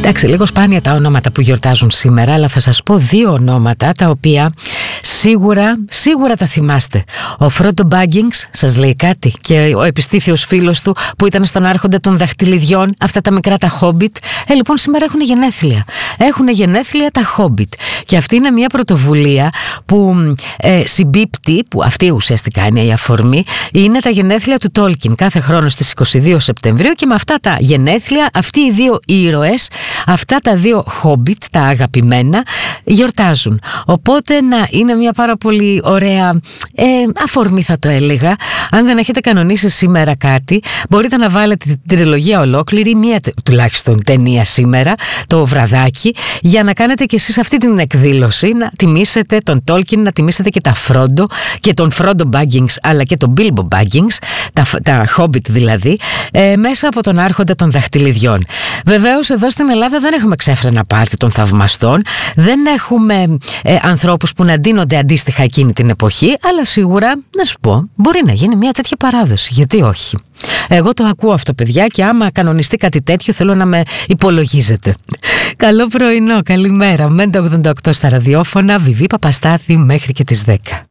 Εντάξει, λίγο σπάνια τα ονόματα που γιορτάζουν σήμερα, αλλά θα σας πω δύο ονόματα τα οποία σίγουρα τα θυμάστε. Ο Φρόντο Μπάγκινγκς σας λέει κάτι? Και ο επιστήθιος φίλος του που ήταν στον Άρχοντα των Δαχτυλιδιών, αυτά τα μικρά τα Χόμπιτ. Λοιπόν, σήμερα έχουν γενέθλια. Έχουν γενέθλια τα Χόμπιτ. Και αυτή είναι μια πρωτοβουλία που συμπίπτει, που αυτή ουσιαστικά είναι η αφορμή, είναι τα γενέθλια του Τόλκιν κάθε χρόνο στις 22 Σεπτεμβρίου, και με αυτά τα γενέθλια αυτοί οι δύο ήρωες, αυτά τα δύο Χόμπιτ, τα αγαπημένα, γιορτάζουν. Οπότε να είναι μια πάρα πολύ ωραία αφορμή, θα το έλεγα. Αν δεν έχετε κανονίσει σήμερα κάτι, μπορείτε να βάλετε την τριλογία ολόκληρη, μία τουλάχιστον ταινία σήμερα το βραδάκι, για να κάνετε κι εσείς αυτή την εκδήλωση, να τιμήσετε τον Τόλκιν, να τιμήσετε και τα Φρόντο και τον Φρόντο Μπάγκινγκς, αλλά και τον Μπίλμπο Μπάγκινγκς, τα Χόμπιτ δηλαδή, μέσα από τον Άρχοντα των Δαχτυλιδιών. Βεβαίως εδώ στην Ελλάδα δεν έχουμε ξέφρενα πάρτι των θαυμαστών, δεν έχουμε ανθρώπους που να ντύνονται αντίστοιχα εκείνη την εποχή, αλλά σίγουρα, να σου πω, μπορεί να γίνει μια τέτοια παράδοση, γιατί όχι. Εγώ το ακούω αυτό, παιδιά, και άμα κανονιστεί κάτι τέτοιο θέλω να με υπολογίζετε. Καλό πρωινό, καλημέρα. Μέντε 88 στα ραδιόφωνα, Βιβί Παπαστάθη μέχρι και τις 10.